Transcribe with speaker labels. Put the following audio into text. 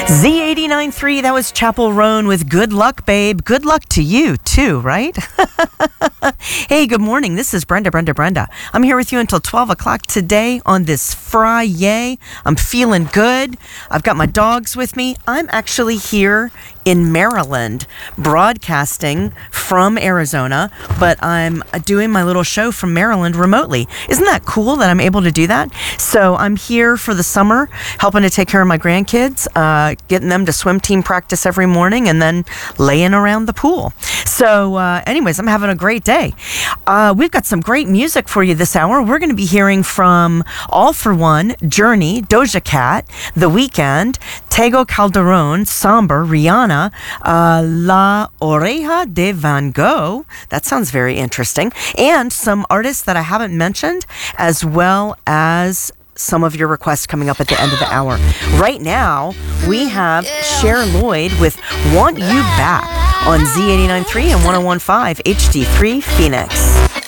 Speaker 1: Z89.3, that was Chapel Roan with Good Luck, Babe. Good luck to you, too, right? Hey, good morning. This is Brenda. I'm here with you until 12 o'clock today on this Friday. I'm feeling good. I've got my dogs with me. I'm actually here in Maryland, broadcasting from Arizona, but I'm doing my little show from Maryland remotely. Isn't that cool that I'm able to do that? So I'm here for the summer, helping to take care of my grandkids, getting them to swim team practice every morning, and then laying around the pool. So anyways, I'm having a great day. We've got some great music for you this hour. We're going to be hearing from All For One, Journey, Doja Cat, The Weeknd, Tego Calderon, Somber, Rihanna, La Oreja de Van Gogh. That sounds very interesting. And some artists that I haven't mentioned, as well as some of your requests coming up at the end of the hour. Right now, we have Cher Lloyd with Want You Back on Z89.3 and 101.5 HD3 Phoenix.